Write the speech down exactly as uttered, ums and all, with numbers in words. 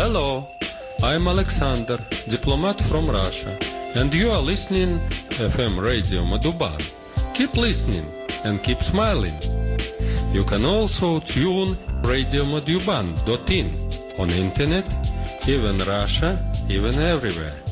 Hello, I'm Alexander, diplomat from Russia, and you are listening F M Radio Madhuban. Keep listening and keep smiling. You can also tune radio madhuban dot in on internet, even Russia, even everywhere.